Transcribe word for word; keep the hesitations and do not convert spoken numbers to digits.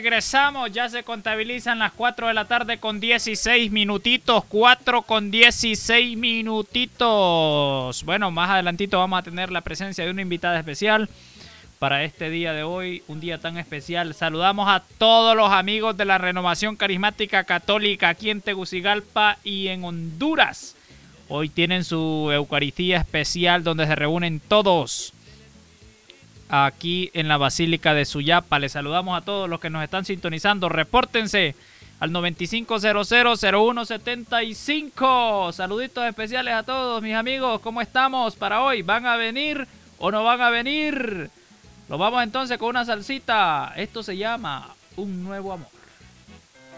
regresamos. Ya se contabilizan las cuatro de la tarde con dieciséis minutitos. cuatro con dieciséis minutitos. Bueno, más adelantito vamos a tener la presencia de una invitada especial para este día de hoy, un día tan especial. Saludamos a todos los amigos de la Renovación Carismática Católica aquí en Tegucigalpa y en Honduras. Hoy tienen su Eucaristía especial donde se reúnen todos aquí en la Basílica de Suyapa. Les saludamos a todos los que nos están sintonizando. Repórtense al noventa y cinco cero cero cero uno setenta y cinco. Saluditos especiales a todos mis amigos. ¿Cómo estamos para hoy? ¿Van a venir o no van a venir? Nos vamos entonces con una salsita. Esto se llama Un Nuevo Amor.